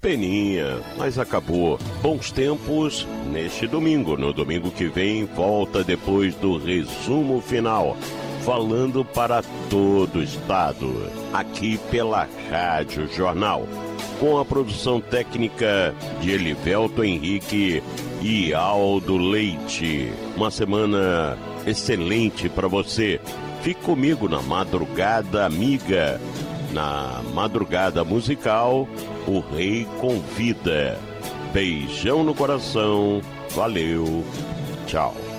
peninha, mas acabou. Bons tempos neste domingo. No domingo que vem, volta depois do resumo final, falando para todo o estado, aqui pela Rádio Jornal, com a produção técnica de Elivelto Henrique e Aldo Leite. Uma semana excelente para você. Fique comigo na Madrugada Amiga. Na Madrugada Musical, o Rei Convida. Beijão no coração. Valeu. Tchau.